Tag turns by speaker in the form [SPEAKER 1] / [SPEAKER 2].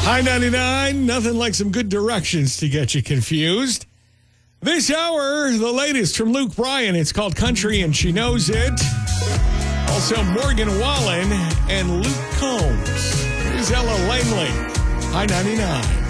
[SPEAKER 1] High 99, nothing like some good directions to get you confused. This hour, the latest from Luke Bryan. It's called Country and She Knows It. Also, Morgan Wallen and Luke Combs. Here's Ella Langley. High 99.